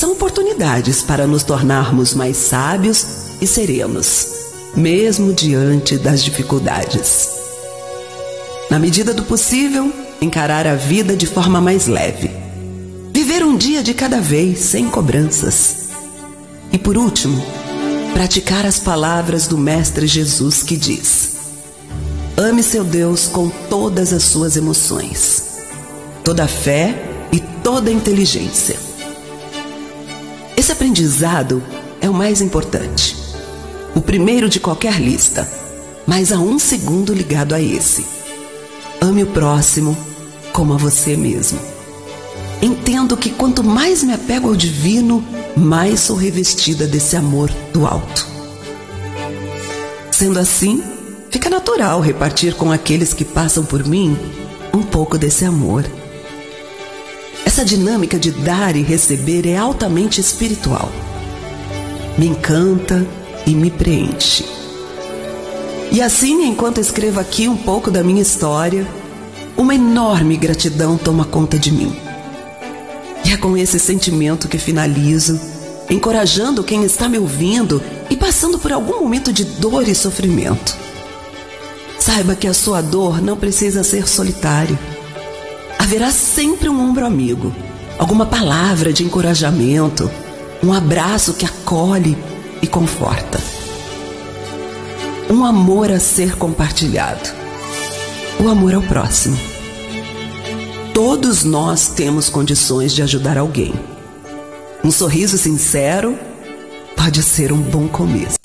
são oportunidades para nos tornarmos mais sábios e serenos, mesmo diante das dificuldades. Na medida do possível, encarar a vida de forma mais leve. Viver um dia de cada vez, sem cobranças. E por último, praticar as palavras do Mestre Jesus que diz: ame seu Deus com todas as suas emoções, toda a fé e toda a inteligência. Esse aprendizado é o mais importante, o primeiro de qualquer lista, mas há um segundo ligado a esse. Ame o próximo como a você mesmo. Entendo que quanto mais me apego ao divino, mais sou revestida desse amor do alto. Sendo assim, fica natural repartir com aqueles que passam por mim um pouco desse amor. Essa dinâmica de dar e receber é altamente espiritual. Me encanta e me preenche. E assim, enquanto escrevo aqui um pouco da minha história, uma enorme gratidão toma conta de mim. E é com esse sentimento que finalizo, encorajando quem está me ouvindo e passando por algum momento de dor e sofrimento. Saiba que a sua dor não precisa ser solitária. Haverá sempre um ombro amigo, alguma palavra de encorajamento, um abraço que acolhe e conforta. Um amor a ser compartilhado. O amor ao próximo. Todos nós temos condições de ajudar alguém. Um sorriso sincero pode ser um bom começo.